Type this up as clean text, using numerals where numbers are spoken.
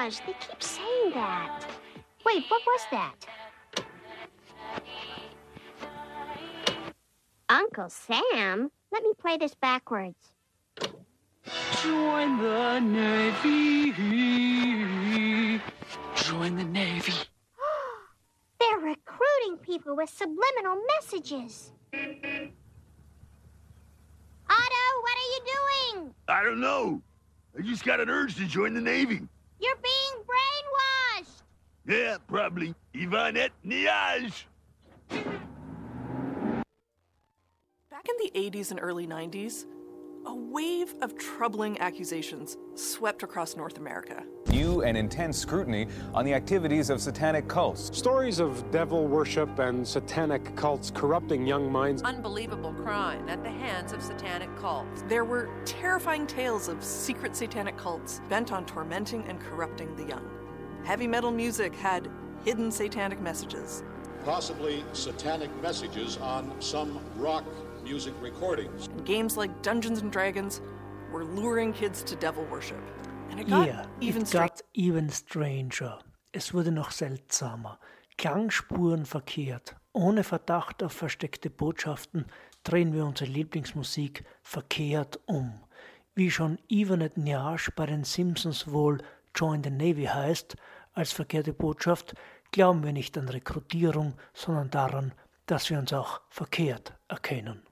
brainwashed. They keep saying that. Wait, what was that? Uncle Sam? Let me play this backwards. Join the Navy. Join the Navy. They're recruiting people with subliminal messages. Otto, what are you doing? I don't know. I just got an urge to join the Navy. You're being brainwashed. Yeah, probably. Ivanette Niage. Back in the 80s and early 90s, a wave of troubling accusations swept across North America. New and intense scrutiny on the activities of satanic cults. Stories of devil worship and satanic cults corrupting young minds. Unbelievable crime at the hands of satanic cults. There were terrifying tales of secret satanic cults bent on tormenting and corrupting the young. Heavy metal music had hidden satanic messages. Possibly satanic messages on some rock music recordings. And games like Dungeons & Dragons were luring kids to devil worship. And it got even stranger. Es wurde noch seltsamer. Klangspuren verkehrt. Ohne Verdacht auf versteckte Botschaften drehen wir unsere Lieblingsmusik verkehrt um. Wie schon Ivanette Niage bei den Simpsons wohl Join the Navy heißt, als verkehrte Botschaft, glauben wir nicht an Rekrutierung, sondern daran, dass wir uns auch verkehrt erkennen.